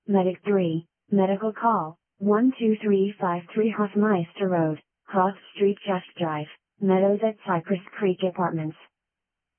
Medic 3, medical call, 12353 Hofmeister Road, Hoff Street Just Drive, Meadows at Cypress Creek Apartments.